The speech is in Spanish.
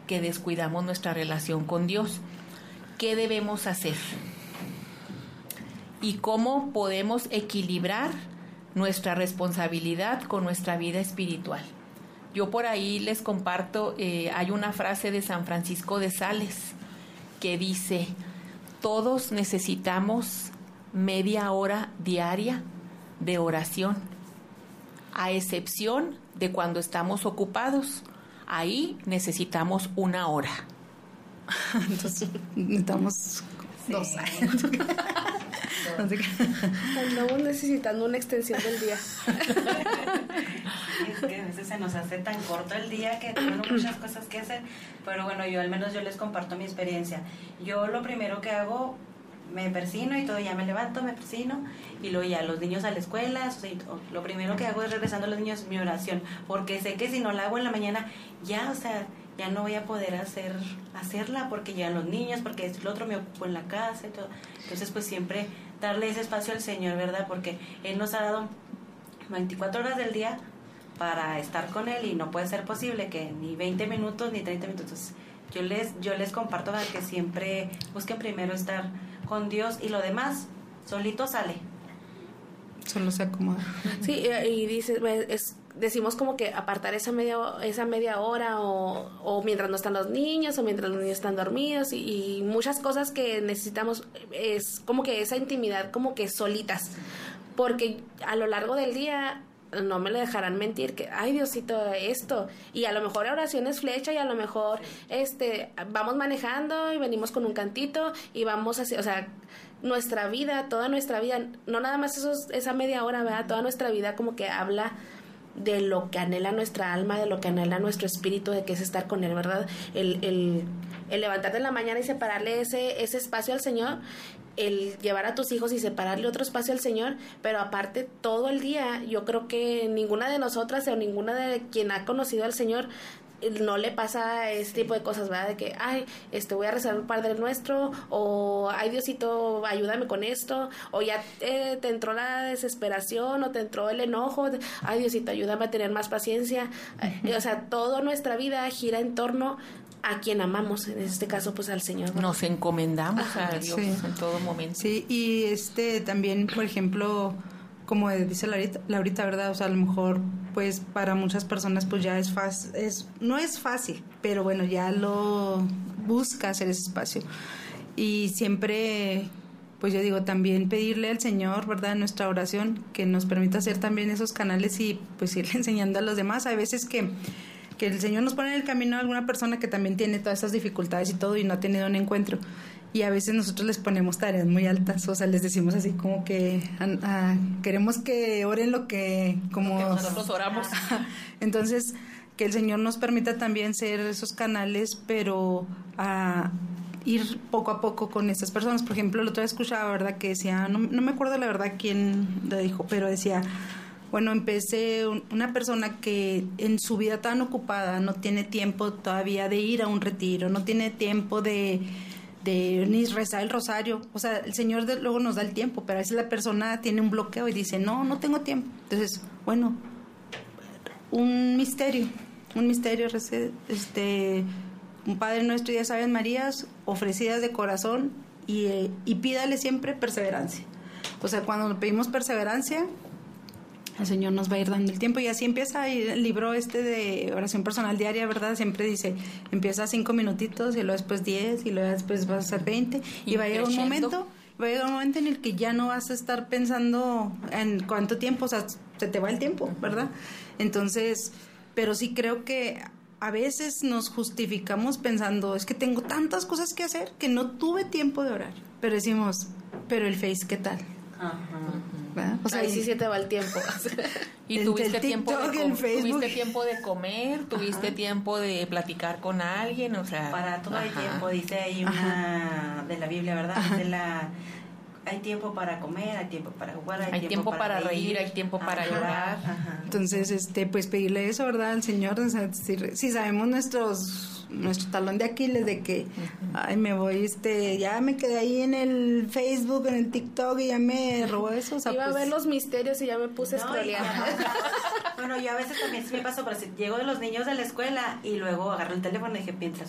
que descuidamos nuestra relación con Dios. ¿Qué debemos hacer? ¿Y cómo podemos equilibrar nuestra responsabilidad con nuestra vida espiritual? Yo por ahí les comparto, hay una frase de San Francisco de Sales que dice: todos necesitamos media hora diaria de oración, a excepción de cuando estamos ocupados. Ahí necesitamos 1 hora. Entonces necesitamos 2 años. Andamos necesitando una extensión del día. Es que a veces se nos hace tan corto el día que tenemos muchas cosas que hacer. Pero bueno, yo al menos les comparto mi experiencia. Yo lo primero que hago, me persino y todo, ya me levanto, me persino y luego ya los niños a la escuela. O sea, lo primero que hago es regresando a los niños mi oración, porque sé que si no la hago en la mañana, ya, o sea, ya no voy a poder hacerla porque llegan los niños, porque esto y lo otro, me ocupo en la casa y todo. Entonces, pues siempre darle ese espacio al Señor, ¿verdad? Porque Él nos ha dado 24 horas del día para estar con Él y no puede ser posible que ni 20 minutos ni 30 minutos. Yo les comparto que siempre busquen primero estar con Dios y lo demás solito sale. Solo se acomoda. Sí, y decimos como que apartar esa media hora o mientras no están los niños o mientras los niños están dormidos y muchas cosas que necesitamos, es como que esa intimidad como que solitas, porque a lo largo del día no me lo dejarán mentir que ay Diosito esto, y a lo mejor la oración es flecha y a lo mejor vamos manejando y venimos con un cantito y vamos así, o sea, nuestra vida, toda nuestra vida, no nada más esa media hora, ¿verdad? Toda nuestra vida como que habla de lo que anhela nuestra alma, de lo que anhela nuestro espíritu, de que es estar con Él, ¿verdad? El levantarte en la mañana y separarle ese espacio al Señor, el llevar a tus hijos y separarle otro espacio al Señor, pero aparte todo el día, yo creo que ninguna de nosotras o ninguna de quien ha conocido al Señor no le pasa este tipo de cosas, ¿verdad? De que, ay, voy a rezar un Padre Nuestro, o ay, Diosito, ayúdame con esto, o ya te entró la desesperación, o te entró el enojo, ay, Diosito, ayúdame a tener más paciencia. O sea, toda nuestra vida gira en torno a quien amamos, en este caso, pues al Señor, ¿verdad? Nos encomendamos a Dios, sí, en todo momento. Sí, y también, por ejemplo, como dice Laurita, ¿verdad? O sea, a lo mejor, pues, para muchas personas, pues, ya es fácil, no es fácil, pero bueno, ya lo busca hacer ese espacio. Y siempre, pues, yo digo, también pedirle al Señor, ¿verdad? En nuestra oración, que nos permita hacer también esos canales y, pues, irle enseñando a los demás. Hay veces que el Señor nos pone en el camino a alguna persona que también tiene todas estas dificultades y todo y no ha tenido un encuentro. Y a veces nosotros les ponemos tareas muy altas, o sea, les decimos así como que queremos que oren lo que nosotros oramos. Entonces, que el Señor nos permita también ser esos canales, pero ir poco a poco con estas personas. Por ejemplo, el otro día escuchaba, ¿verdad? Que decía, no me acuerdo la verdad quién lo dijo, pero decía, bueno, empecé una persona que en su vida tan ocupada no tiene tiempo todavía de ir a un retiro, no tiene tiempo de ni rezar el rosario. O sea, el Señor luego nos da el tiempo, pero a veces la persona tiene un bloqueo y dice, no tengo tiempo. Entonces, bueno, un misterio, un Padre Nuestro y 10 Aves Marías ofrecidas de corazón y pídale siempre perseverancia. O sea, cuando pedimos perseverancia, el Señor nos va a ir dando el tiempo, y así empieza el libro de oración personal diaria, ¿verdad? Siempre dice, empieza 5 minutitos y luego después 10 y luego después vas a ser 20 y va a llegar un momento en el que ya no vas a estar pensando en cuánto tiempo, o sea, se te va el tiempo, ¿verdad? Entonces, pero sí creo que a veces nos justificamos pensando, es que tengo tantas cosas que hacer que no tuve tiempo de orar, pero decimos, pero el Face, ¿qué tal? Ajá. ¿Verdad? O sea, ahí sí se te va el tiempo. Y tuviste tiempo de comer, tuviste tiempo de platicar con alguien, o sea, para todo el tiempo, dice ahí una de la Biblia, ¿verdad? Hay tiempo para comer, hay tiempo para jugar, hay tiempo para reír, hay tiempo para llorar. Ajá. Entonces, pues pedirle eso, ¿verdad? Al Señor, o sea, si sabemos nuestro talón de Aquiles de que, ay, me voy, ya me quedé ahí en el Facebook, en el TikTok y ya me robó eso, o sea, iba a ver los misterios y ya me puse a scrollear. Bueno, yo a veces también sí me paso, pero si llego de los niños de la escuela y luego agarro el teléfono y dije, mientras